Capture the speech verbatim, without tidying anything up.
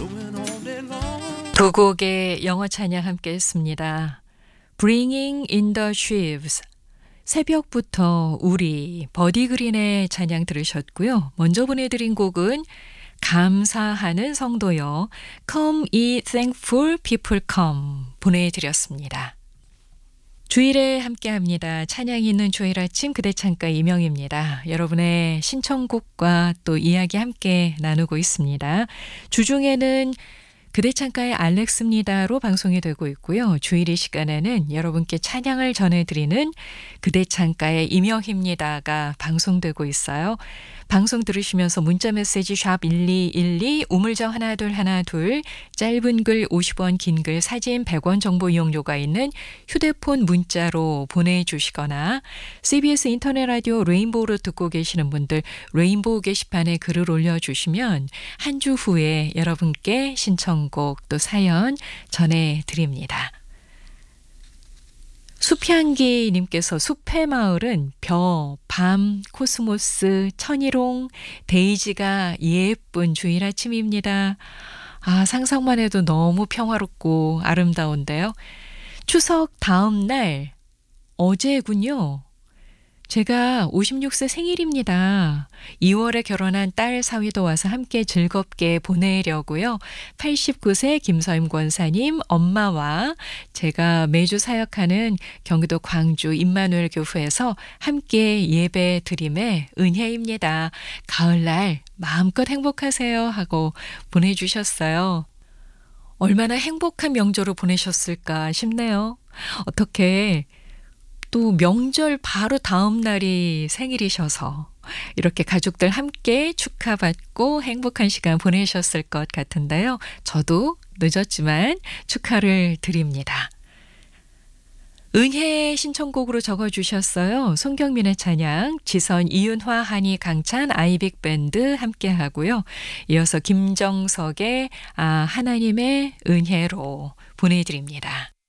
두 곡의 영어 찬양 함께 했습니다. Bringing in the Sheaves, 새벽부터 우리, 버디 그린의 찬양 들으셨고요. 먼저 보내드린 곡은 감사하는 성도여, Come ye thankful people come 보내드렸습니다. 주일에 함께합니다. 찬양이 있는 주일 아침 그대 창가 이명입니다. 여러분의 신청곡과 또 이야기 함께 나누고 있습니다. 주중에는 그대 창가의 알렉스입니다로 방송이 되고 있고요. 주일 이 시간에는 여러분께 찬양을 전해드리는 그대 창가의 이명입니다가 방송되고 있어요. 방송 들으시면서 문자메시지 샵 일이일이, 우물정 하나둘 하나둘, 짧은 글 오십 원, 긴 글 사진 백 원 정보 이용료가 있는 휴대폰 문자로 보내주시거나 씨비에스 인터넷 라디오 레인보우로 듣고 계시는 분들 레인보우 게시판에 글을 올려주시면 한 주 후에 여러분께 신청곡 또 사연 전해드립니다. 숲향기님께서 숲의 마을은 벼, 밤, 코스모스, 천일홍, 데이지가 예쁜 주일 아침입니다. 아, 상상만 해도 너무 평화롭고 아름다운데요. 추석 다음 날 어제군요. 제가 오십육 세 생일입니다. 이월에 결혼한 딸 사위도 와서 함께 즐겁게 보내려고요. 팔십구 세 김서임 권사님 엄마와 제가 매주 사역하는 경기도 광주 임마누엘 교회에서 함께 예배 드림의 은혜입니다. 가을날 마음껏 행복하세요 하고 보내주셨어요. 얼마나 행복한 명절을 보내셨을까 싶네요. 어떻게 또 명절 바로 다음 날이 생일이셔서 이렇게 가족들 함께 축하받고 행복한 시간 보내셨을 것 같은데요. 저도 늦었지만 축하를 드립니다. 은혜 신청곡으로 적어주셨어요. 송경민의 찬양, 지선, 이윤화, 한희, 강찬, 아이빅 밴드 함께 하고요. 이어서 김정석의 아, 하나님의 은혜로 보내드립니다.